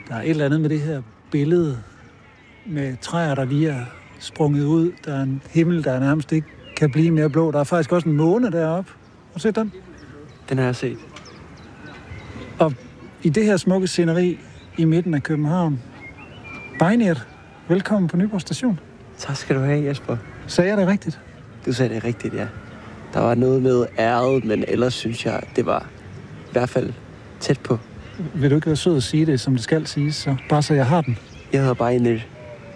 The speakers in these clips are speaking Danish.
Der er et eller andet med det her billede med træer, der lige er sprunget ud. Der er en himmel, der nærmest ikke kan blive mere blå. Der er faktisk også en måne deroppe. Har du set den? Den har jeg set. Og i det her smukke sceneri i midten af København. Beinert, velkommen på Nyborg Station. Tak skal du have, Jesper. Sagde jeg det rigtigt? Du sagde det rigtigt, ja. Der var noget med æret, men ellers synes jeg, det var i hvert fald tæt på. Vil du ikke være sød at sige det, som det skal siges, så bare så jeg har den? Jeg hedder Beinert.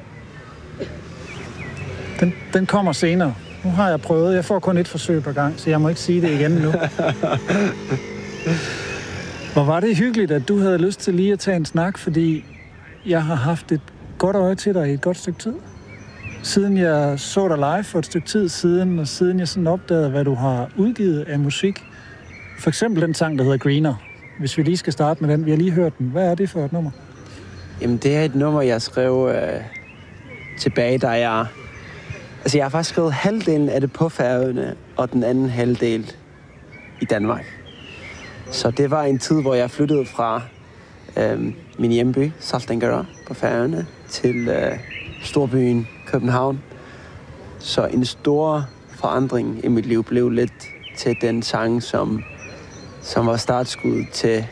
Den kommer senere. Nu har jeg prøvet. Jeg får kun et forsøg per gang, så jeg må ikke sige det igen nu. Hvor var det hyggeligt, at du havde lyst til lige at tage en snak, fordi jeg har haft et godt øje til dig i et godt stykke tid. Siden jeg så dig live for et stykke tid siden, og siden jeg sådan opdagede, hvad du har udgivet af musik. For eksempel den sang, der hedder Greener. Hvis vi lige skal starte med den. Vi har lige hørt den. Hvad er det for et nummer? Jamen, det er et nummer, jeg skrev tilbage, da jeg... Altså, jeg har faktisk skrevet halvdelen af det på Færøerne, og den anden halvdel i Danmark. Så det var en tid, hvor jeg flyttede fra min hjemby, Saltangará, på Færøerne, til storbyen København. Så en stor forandring i mit liv blev lidt til den sang, som var startskud til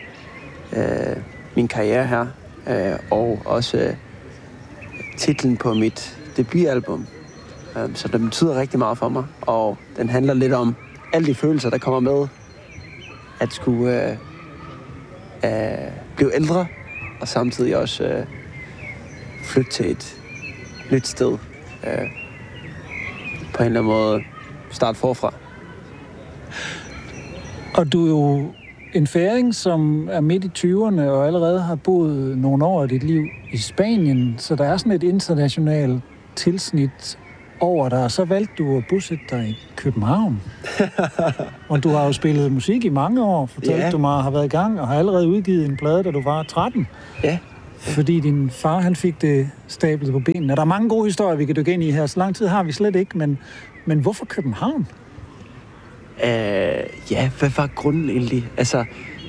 min karriere her, og også titlen på mit debutalbum. Så den betyder rigtig meget for mig, og den handler lidt om alle de følelser, der kommer med at skulle blive ældre, og samtidig også flytte til et nyt sted. På en eller anden måde starte forfra. Og du er jo en færing, som er midt i 20'erne og allerede har boet nogle år af dit liv i Spanien, så der er sådan et internationalt tilsnit over dig, og så valgte du at bosætte dig i København. Og du har jo spillet musik i mange år, fortalte du mig, har været i gang og har allerede udgivet en plade, da du var 13. Ja. Fordi din far, han fik det stablet på benene. Der er mange gode historier, vi kan dykke ind i her. Så lang tid har vi slet ikke, men hvorfor København? Ja, hvad var grunden egentlig? Altså,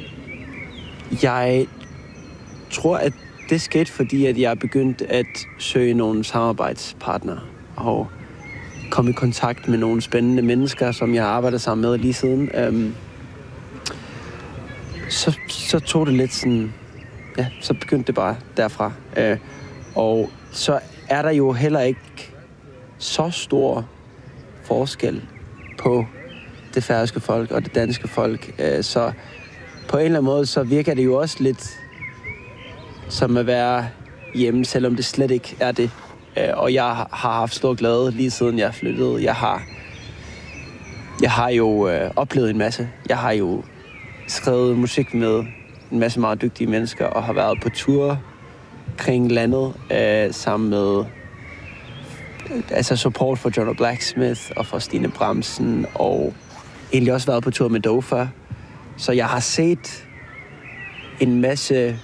jeg tror, at det skete, fordi at jeg begyndte at søge nogle samarbejdspartnere og komme i kontakt med nogle spændende mennesker, som jeg arbejder sammen med lige siden. Så tog det lidt sådan... Ja, så begyndte det bare derfra. Og så er der jo heller ikke så stor forskel på det færøske folk og det danske folk. Så på en eller anden måde, så virker det jo også lidt som at være hjemme, selvom det slet ikke er det. Og jeg har haft stor glæde lige siden jeg flyttede. Jeg har jo oplevet en masse. Jeg har jo skrevet musik med en masse meget dygtige mennesker og har været på tur kring landet sammen med support for John Blacksmith og for Stine Bramsen, og egentlig også været på tur med Dofa. Så jeg har set en masse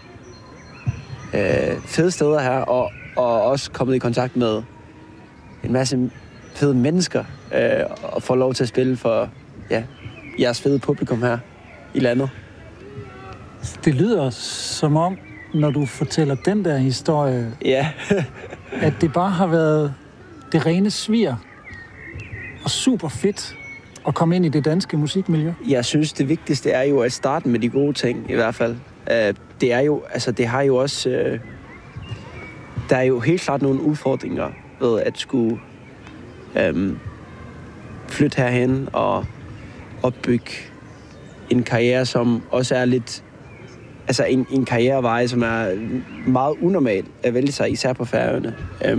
fede steder her, og også kommet i kontakt med en masse fede mennesker, og får lov til at spille for jeres fede publikum her i landet. Det lyder som om, når du fortæller den der historie, at det bare har været det rene svir og super fedt at komme ind i det danske musikmiljø. Jeg synes, det vigtigste er jo at starte med de gode ting, i hvert fald. Det er jo, altså det har jo også... der er jo helt klart nogle udfordringer ved at skulle flytte herhen og opbygge en karriere, som også er lidt... Altså en karrierevej, som er meget unormal at vælge sig, især på Færøerne.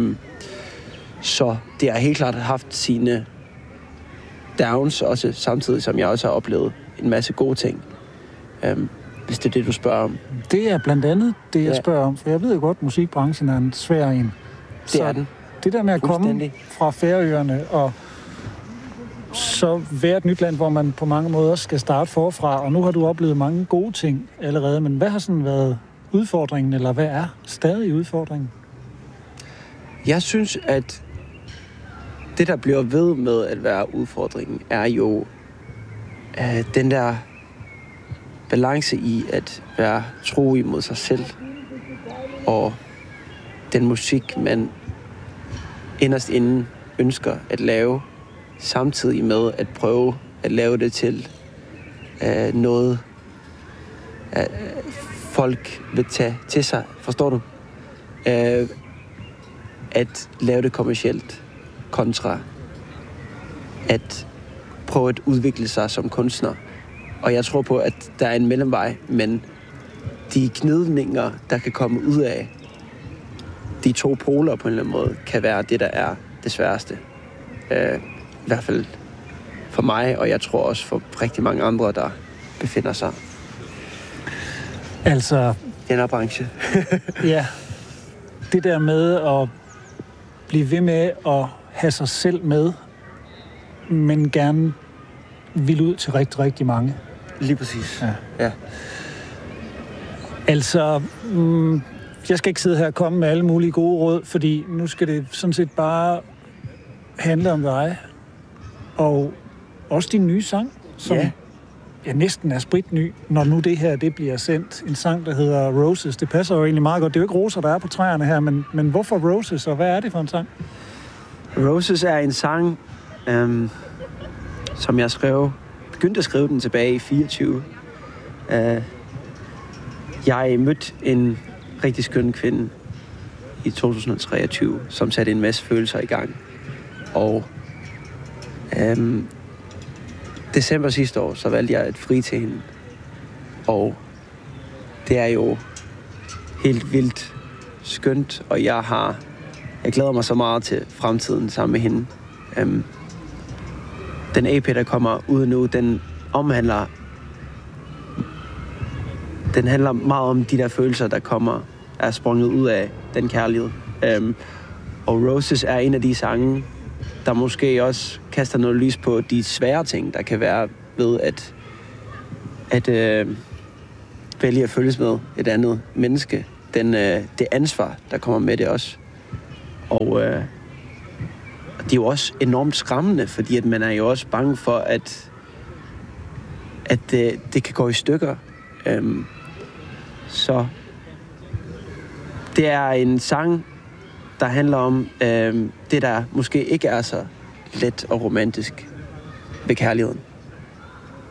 Så det har helt klart haft sine downs, også samtidig som jeg også har oplevet en masse gode ting. Hvis det er det, du spørger om. Det er blandt andet det, jeg spørger om, for jeg ved jo godt, at musikbranchen er en svær en. Det er den. Det der med at komme fra Færøerne og så være et nyt land, hvor man på mange måder skal starte forfra, og nu har du oplevet mange gode ting allerede, men hvad har sådan været udfordringen, eller hvad er stadig udfordringen? Jeg synes, at det, der bliver ved med at være udfordringen, er jo den der balance i at være tro imod sig selv og den musik, man inderst inden ønsker at lave, samtidig med at prøve at lave det til noget, folk vil tage til sig. Forstår du? At lave det kommercielt kontra at prøve at udvikle sig som kunstner. Og jeg tror på, at der er en mellemvej, men de gnidninger, der kan komme ud af de to poler på en eller anden måde, kan være det, der er det sværeste. I hvert fald for mig, og jeg tror også for rigtig mange andre, der befinder sig Altså, i den her branche. ja, det der med at blive ved med at have sig selv med, men gerne vil ud til rigtig, rigtig mange. Lige præcis. Ja. Ja. Altså, jeg skal ikke sidde her og komme med alle mulige gode råd, fordi nu skal det sådan set bare handle om dig. Og også din nye sang, som næsten er spritny, når nu det her det bliver sendt. En sang, der hedder Roses. Det passer jo egentlig meget godt. Det er jo ikke roser, der er på træerne her, men hvorfor Roses, og hvad er det for en sang? Roses er en sang, som jeg begyndte at skrive den tilbage i 24. Jeg mødte en rigtig skøn kvinde i 2023, som satte en masse følelser i gang. Og december sidste år, så valgte jeg at fri til hende. Og det er jo helt vildt skønt, og jeg glæder mig så meget til fremtiden sammen med hende. Den EP, der kommer ud nu, den handler meget om de der følelser, der er sprunget ud af den kærlighed. Og Roses er en af de sange, der måske også kaster noget lys på de svære ting, der kan være ved at vælge at følges med et andet menneske. Det ansvar, der kommer med det også. Og det er jo også enormt skræmmende, fordi at man er jo også bange for, at det kan gå i stykker. Så det er en sang, der handler om det, der måske ikke er så let og romantisk ved kærligheden.